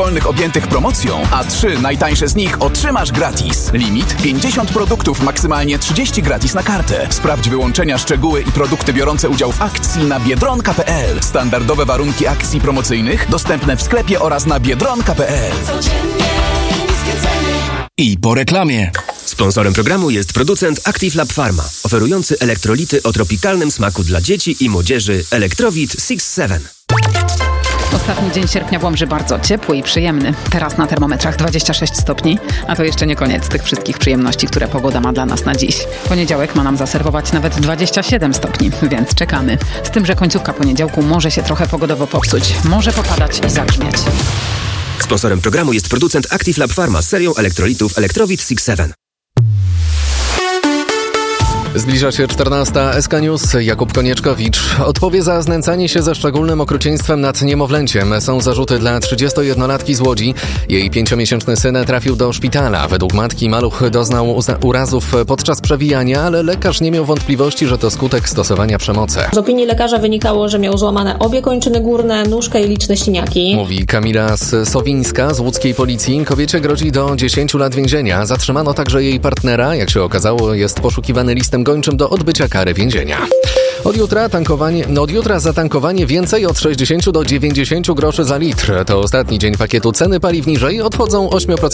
wolnych objętych promocją, a 3 najtańsze z nich otrzymasz gratis. Limit 50 produktów, maksymalnie 30 gratis na kartę. Sprawdź wyłączenia, szczegóły i produkty biorące udział w akcji na biedronka.pl. Standardowe warunki akcji promocyjnych dostępne w sklepie oraz na biedronka.pl. I po reklamie. Sponsorem programu jest producent Active Lab Pharma, oferujący elektrolity o tropikalnym smaku dla dzieci i młodzieży Electrowit 6-7. Ostatni dzień sierpnia w Łomży bardzo ciepły i przyjemny. Teraz na termometrach 26 stopni, a to jeszcze nie koniec tych wszystkich przyjemności, które pogoda ma dla nas na dziś. Poniedziałek ma nam zaserwować nawet 27 stopni, więc czekamy. Z tym, że końcówka poniedziałku może się trochę pogodowo popsuć. Może popadać i zagrzmieć. Sponsorem programu jest producent Active Lab Pharma z serią elektrolitów Electrowit 6-7. Zbliża się 14. SK News. Jakub Konieczkowicz odpowie za znęcanie się ze szczególnym okrucieństwem nad niemowlęciem. Są zarzuty dla 31-latki z Łodzi. Jej 5-miesięczny syn trafił do szpitala. Według matki maluch doznał urazów podczas przewijania, ale lekarz nie miał wątpliwości, że to skutek stosowania przemocy. Z opinii lekarza wynikało, że miał złamane obie kończyny górne, nóżkę i liczne siniaki. Mówi Kamila Sowińska z łódzkiej policji. Kobiecie grozi do 10 lat więzienia. Zatrzymano także jej partnera. Jak się okazało, jest poszukiwany listem gończym do odbycia kary więzienia. Od jutra zatankowanie więcej od 60 do 90 groszy za litr. To ostatni dzień pakietu ceny paliw niżej. Odchodzą 8%